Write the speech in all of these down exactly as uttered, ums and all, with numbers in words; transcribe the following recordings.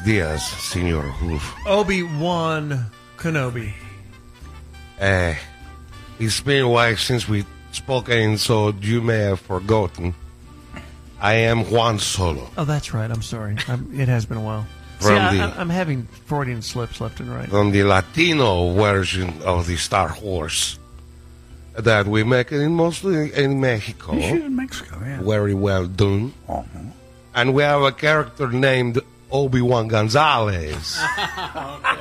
dias, Senor Wolf. Obi-Wan Kenobi. Uh, it's been a while since we spoken, so you may have forgotten. I am Juan Solo. Oh, that's right. I'm sorry. I'm, it has been a while. From See, the, I, I'm having Freudian slips left and right. From the Latino version of the Star Wars that we make it in mostly in Mexico. In Mexico, yeah. Very well done. Uh-huh. And we have a character named Obi-Wan Gonzalez, Okay.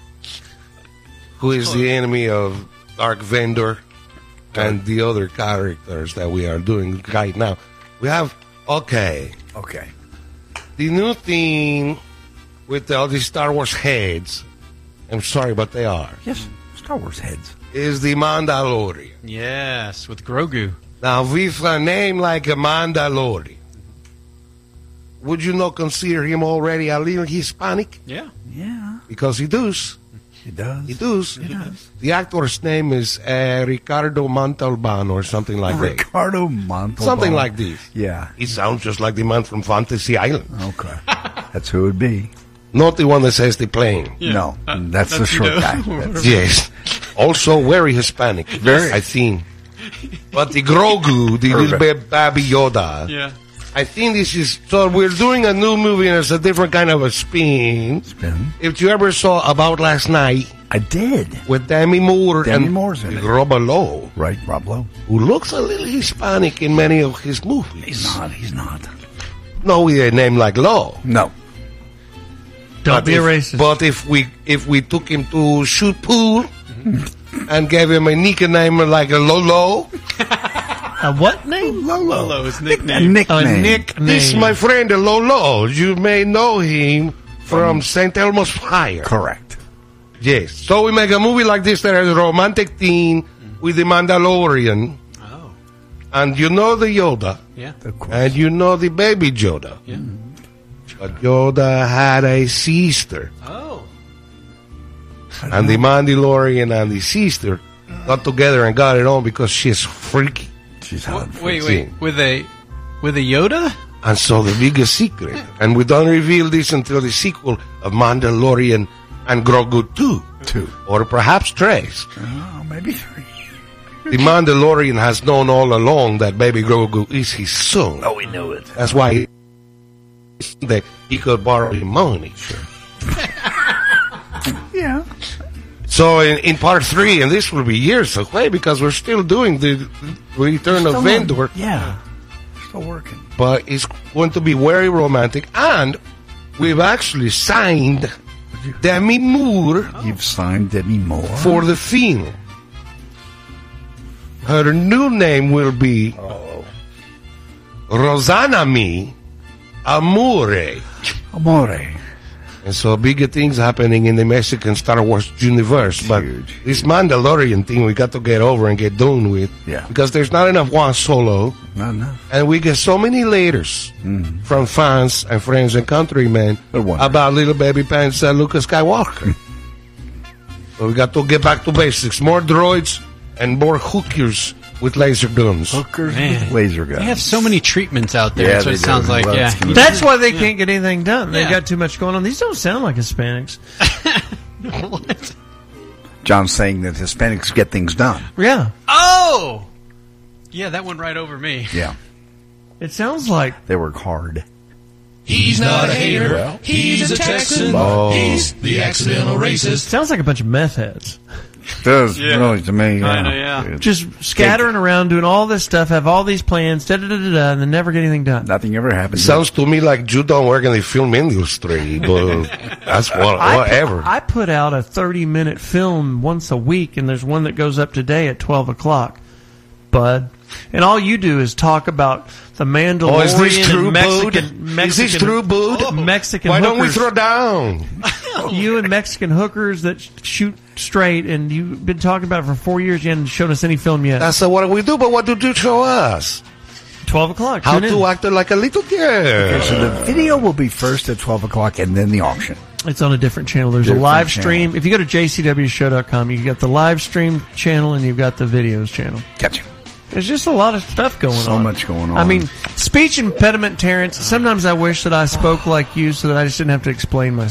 who is the enemy of Dark Vendor and the other characters that we are doing right now. We have, okay, Okay. the new thing with all these Star Wars heads, I'm sorry, but they are, Yes, Star Wars heads. is the Mandalorian. Yes, with Grogu. Now, with a name like a Mandalorian, would you not consider him already a little Hispanic? Yeah. Yeah, Because he does. he does. He does. He does. The actor's name is uh, Ricardo Montalban or something like that. Ricardo Montalban. Something like this. Yeah. He sounds just like the man from Fantasy Island. Okay. That's who it would be. Not the one that says the plane. Yeah. No, Uh, that's, the that's, short you know, guy. That's- Yes. Also very Hispanic. Very. I think. But the Grogu, the little Perfect. ba- baby Yoda, Yeah. I think this is... So we're doing a new movie and it's a different kind of a spin. Spin. If you ever saw About Last Night I did. with Demi Moore Demi and Moore's in it. Robert Lowe, Right, Rob Lowe. who looks a little Hispanic in many of his movies. He's not. He's not. No, with a name like Lowe. No. Don't But be if, a racist. But if we if we took him to shoot pool and gave him a nickname like a Lolo, a what name? Lolo. Lolo is A nickname. nickname. A nickname. this is my friend Lolo. You may know him from Saint Elmo's Fire. Correct. Yes. So we make a movie like this that has a romantic theme with the Mandalorian, Oh. and you know the Yoda, Yeah. Of course. and you know the baby Yoda. Yeah. But Yoda had a sister. Oh. And the Mandalorian and the sister got together and got it on because she's freaky. She's Wha- hot. Wait, wait. With a with a Yoda? And so the biggest secret, and we don't reveal this until the sequel of Mandalorian and Grogu two, Two. or perhaps Tres. Oh, maybe three. The Mandalorian has known all along that baby Grogu is his son. Oh, we knew it. That's why he, that he could borrow him money. Yeah. So in, in part three, and this will be years away because we're still doing the Return of Still Vendor, on- Yeah. Still working. but it's going to be very romantic. And we've actually signed Demi Moore You've signed Demi Moore. for the film. Her new name will be Rosanna Mi Amore. Amore. And so bigger things happening in the Mexican Star Wars universe. But Huge. this Mandalorian thing we got to get over and get done with. Yeah. Because there's not enough Juan Solo. Not enough. And we get so many letters from fans and friends and countrymen They're wondering. about little baby pants uh, Luke Skywalker. So we got to get back to basics. More droids and more hookers with laser guns. Hookers Man. with laser guns. They have so many treatments out there. Yeah, That's what they it sounds do. like. Lots Yeah. of them. That's why they can't get anything done. They've Yeah. got too much going on. These don't sound like Hispanics. What? John's saying that Hispanics get things done. Yeah. Oh. Yeah, that went right over me. Yeah. It sounds like They work hard. He's not a hater. Well, He's a Texan. Oh. He's the accidental racist. sounds like a bunch of meth heads. Does Yeah. really to me. Yeah. Kinda, yeah. It's- Just scattering around, doing all this stuff, have all these plans, da da da da da, and then never get anything done. Nothing ever happens. Sounds to me like you don't work in the film industry, but that's what, I, whatever. I put out a thirty-minute film once a week, and there's one that goes up today at twelve o'clock, bud. And all you do is talk about the Mandalorian Oh, is this true, and Mexican, bud? Mexican, Is this true, bud? Mexican Why don't we hookers. throw down? You and Mexican hookers that sh- shoot straight, and you've been talking about it for four years. You haven't shown us any film yet. That's uh, what we do, but what do you show us? twelve o'clock. How Tune in. to act like a little girl. Okay, so the video will be first at twelve o'clock and then the auction. It's on a different channel. There's Different a live channel. stream. If you go to j c w show dot com, you've got the live stream channel and you've got the videos channel. Gotcha. There's just a lot of stuff going So on. much going on. I mean, speech impediment, Terrence, sometimes I wish that I spoke like you so that I just didn't have to explain myself.